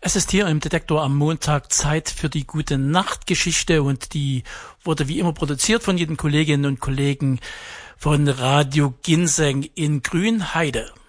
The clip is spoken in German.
Es ist hier im Detektor am Montag Zeit für die gute Nachtgeschichte und die wurde wie immer produziert von jeden Kolleginnen und Kollegen von Radio Ginseng in Grünheide.